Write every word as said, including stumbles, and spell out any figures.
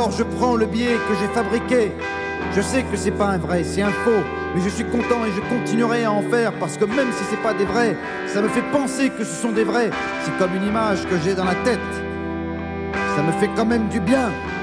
Alors je prends le billet que j'ai fabriqué. Je sais que c'est pas un vrai, c'est un faux, mais je suis content et je continuerai à en faire parce que même si c'est pas des vrais, ça me fait penser que ce sont des vrais. C'est comme une image que j'ai dans la tête. Ça me fait quand même du bien.